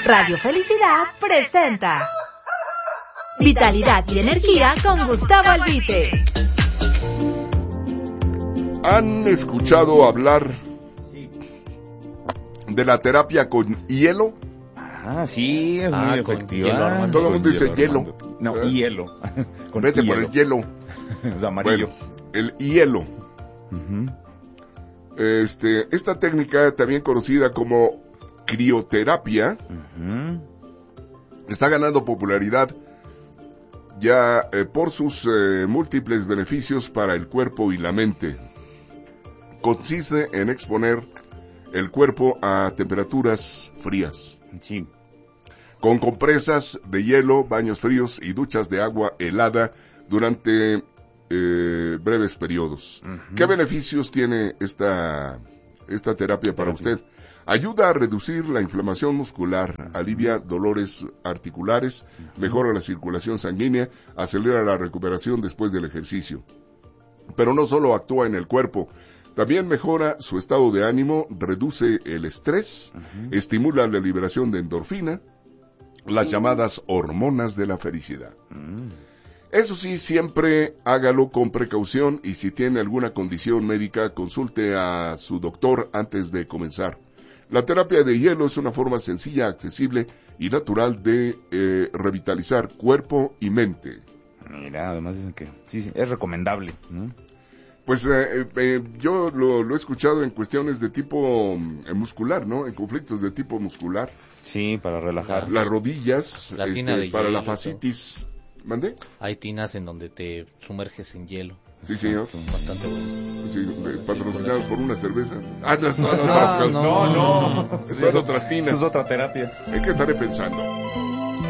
Radio Felicidad presenta Vitalidad y Energía con Gustavo Albite. ¿Han escuchado hablar de la terapia con hielo? Sí, es muy efectiva. Todo el mundo dice hielo. No, hielo. Vete por el hielo. Es amarillo. Bueno, el hielo. Esta técnica, también conocida como crioterapia, está ganando popularidad ya por sus múltiples beneficios para el cuerpo y la mente. Consiste en exponer el cuerpo a temperaturas frías. Sí. Con compresas de hielo, baños fríos y duchas de agua helada durante breves periodos. ¿Qué beneficios tiene esta terapia para usted? Ayuda a reducir la inflamación muscular, alivia dolores articulares, mejora la circulación sanguínea, acelera la recuperación después del ejercicio. Pero no solo actúa en el cuerpo, también mejora su estado de ánimo, reduce el estrés, estimula la liberación de endorfina, las llamadas hormonas de la felicidad. Eso sí, siempre hágalo con precaución y si tiene alguna condición médica, consulte a su doctor antes de comenzar. La terapia de hielo es una forma sencilla, accesible y natural de revitalizar cuerpo y mente. Mira, además dicen que sí, es recomendable, ¿no? Pues yo lo he escuchado en cuestiones de tipo muscular, ¿no? En conflictos de tipo muscular. Sí, para relajar. Las rodillas, La tina de para hielo, la fascitis. ¿Mande? Hay tinas en donde te sumerges en hielo. Sí, señor. Bastante bueno. Sí, patrocinados por una cerveza. No, son No, otras tinas. Esa es otra terapia. ¿En qué estaré pensando?